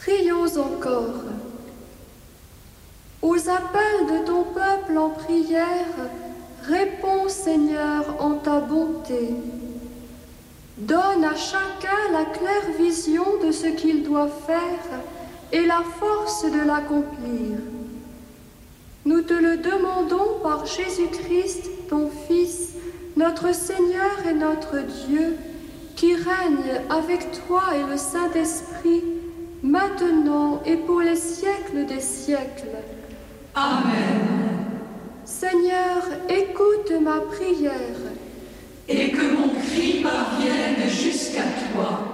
Prions encore. Aux appels de ton peuple en prière, réponds, Seigneur, en ta bonté. Donne à chacun la claire vision de ce qu'il doit faire et la force de l'accomplir. Nous te le demandons par Jésus-Christ, ton Fils, notre Seigneur et notre Dieu, qui règne avec toi et le Saint-Esprit, maintenant et pour les siècles des siècles. Amen. Seigneur, écoute ma prière. Et que mon cri parvienne jusqu'à toi.